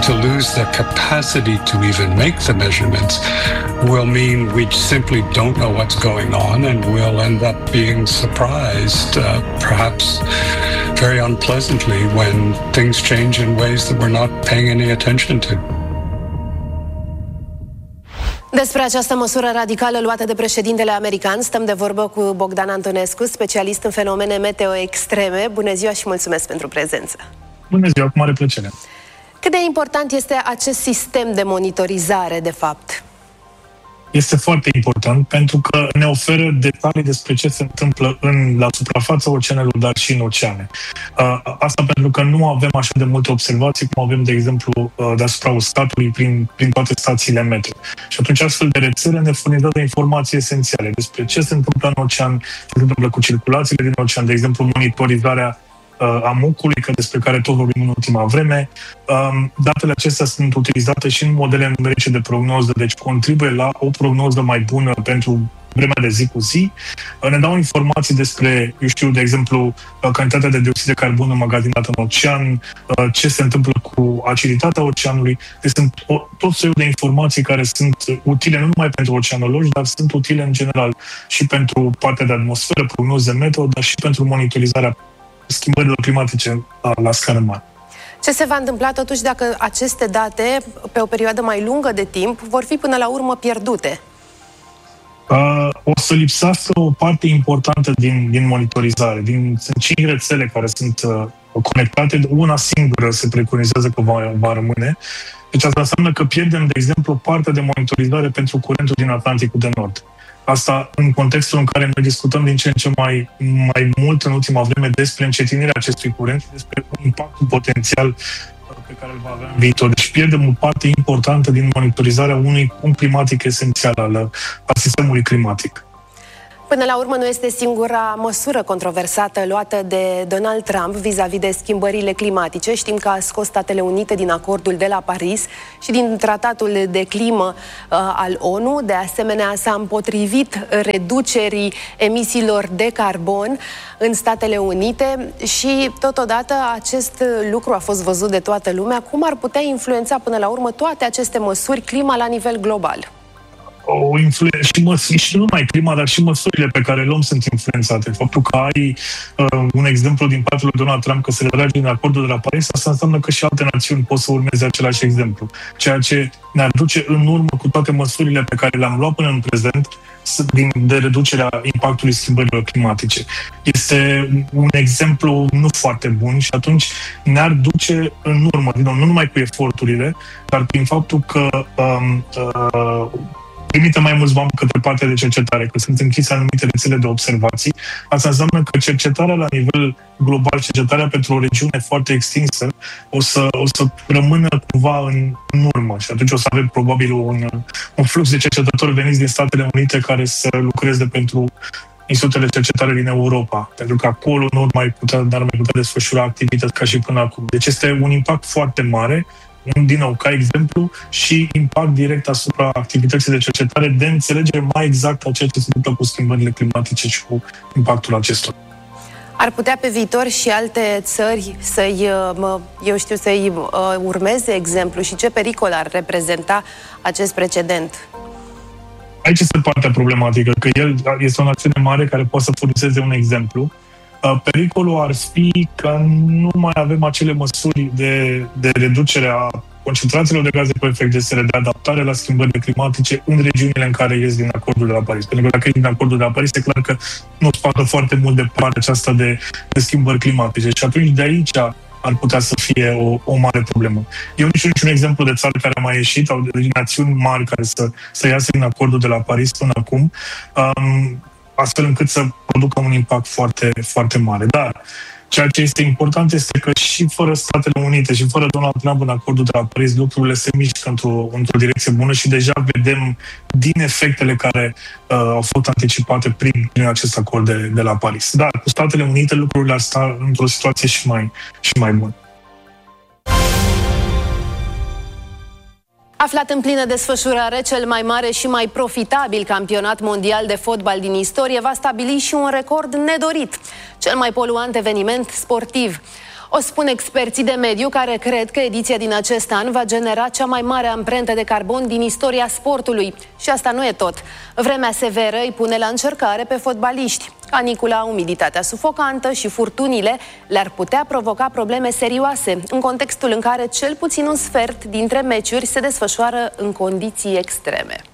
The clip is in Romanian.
to lose the capacity to even make the measurements will mean we simply don't know what's going on, and we'll end up being surprised, perhaps very unpleasantly, when things change in ways that we're not paying any attention to. Despre această măsură radicală luată de președintele american stăm de vorbă cu Bogdan Antonescu, specialist în fenomene meteo extreme. Bună ziua și mulțumesc pentru prezență. Bună ziua, cu mare plăcere. Cât de important este acest sistem de monitorizare, de fapt? Este foarte important pentru că ne oferă detalii despre ce se întâmplă la suprafața oceanelor, dar și în oceane. Asta pentru că nu avem așa de multe observații cum avem, de exemplu, deasupra statului prin toate stațiile meteo. Și atunci astfel de rețele ne furnizează informații esențiale despre ce se întâmplă în ocean, ce se întâmplă cu circulațiile din ocean, de exemplu, monitorizarea amucului, despre care tot vorbim în ultima vreme. Datele acestea sunt utilizate și în modele numerice de prognoză, deci contribuie la o prognoză mai bună pentru vremea de zi cu zi. Ne dau informații despre, de exemplu, cantitatea de dioxid de carbon înmagazinată în ocean, ce se întâmplă cu aciditatea oceanului. Deci sunt tot soiul de informații care sunt utile nu numai pentru oceanologi, dar sunt utile în general și pentru partea de atmosferă, prognoze meteo, dar și pentru monitorizarea schimbărilor climatice la scară mare. Ce se va întâmpla totuși dacă aceste date, pe o perioadă mai lungă de timp, vor fi până la urmă pierdute? O să lipsească o parte importantă din monitorizare. Sunt 5 rețele care sunt conectate, una singură se preconizează că va rămâne. Deci asta înseamnă că pierdem, de exemplu, o parte de monitorizare pentru curentul din Atlanticul de Nord. Asta în contextul în care noi discutăm din ce în ce mai mult în ultima vreme despre încetinirea acestui curent și despre impactul potențial pe care îl va avea în viitor. Deci pierdem o parte importantă din monitorizarea unui punct climatic esențial al sistemului climatic. Până la urmă nu este singura măsură controversată luată de Donald Trump vis-a-vis de schimbările climatice. Știm că a scos Statele Unite din acordul de la Paris și din tratatul de climă al ONU. De asemenea, s-a împotrivit reducerii emisiilor de carbon în Statele Unite și totodată acest lucru a fost văzut de toată lumea. Cum ar putea influența până la urmă toate aceste măsuri clima la nivel global? O influență și nu numai clima, dar și măsurile pe care le luăm sunt influențate. Faptul că ai un exemplu din partea lui Donald Trump că se retrage din acordul de la Paris, asta înseamnă că și alte națiuni pot să urmeze același exemplu. Ceea ce ne-ar duce în urmă cu toate măsurile pe care le-am luat până în prezent de reducerea impactului schimbărilor climatice. Este un exemplu nu foarte bun și atunci ne-ar duce în urmă, din nou, nu numai cu eforturile, dar prin faptul că limită mai mulți bani către partea de cercetare, că sunt închise anumite rețele de observații. Asta înseamnă că cercetarea la nivel global, cercetarea pentru o regiune foarte extinsă, o să rămână cumva în urmă și atunci o să avem probabil un flux de cercetători veniți din Statele Unite care să lucreze pentru institutele de cercetare din Europa, pentru că acolo n-ar mai putea desfășura activități ca și până acum. Deci este un impact foarte mare, din nou, ca exemplu, și impact direct asupra activității de cercetare de înțelegere mai exact a ceea ce se întâmplă cu schimbările climatice și cu impactul acestora. Ar putea pe viitor și alte țări să-i urmeze exemplu și ce pericol ar reprezenta acest precedent? Aici este partea problematică, că el este o națiune mare care poate să furnizeze un exemplu. Pericolul ar fi că nu mai avem acele măsuri de reducere a concentrațiilor de gaze cu efect de seră, de adaptare la schimbările climatice în regiunile în care ies din acordul de la Paris. Pentru că dacă ești din acordul de la Paris, e clar că nu îți facă foarte mult de partea aceasta de schimbări climatice. Și atunci de aici ar putea să fie o mare problemă. Eu niciun exemplu de țară care a mai ieșit, au de națiuni mari care să iasă din acordul de la Paris până acum, astfel încât să producă un impact foarte, foarte mare. Dar ceea ce este important este că și fără Statele Unite și fără Donald Trump în acordul de la Paris, lucrurile se mișcă într-o direcție bună și deja vedem din efectele care au fost anticipate prin acest acord de la Paris. Dar cu Statele Unite lucrurile ar sta într-o situație și mai bună. Aflat în plină desfășurare, cel mai mare și mai profitabil campionat mondial de fotbal din istorie va stabili și un record nedorit, cel mai poluant eveniment sportiv. O spun experții de mediu care cred că ediția din acest an va genera cea mai mare amprentă de carbon din istoria sportului. Și asta nu e tot. Vremea severă îi pune la încercare pe fotbaliști. Canicula, umiditatea sufocantă și furtunile le-ar putea provoca probleme serioase, în contextul în care cel puțin un sfert dintre meciuri se desfășoară în condiții extreme.